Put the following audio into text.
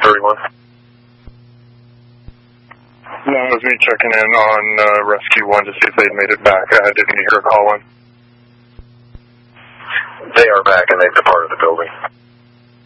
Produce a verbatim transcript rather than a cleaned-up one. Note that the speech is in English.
thirty-one. No, it was me checking in on uh, Rescue one to see if they'd made it back. I didn't hear a call in. They are back and they've departed the building.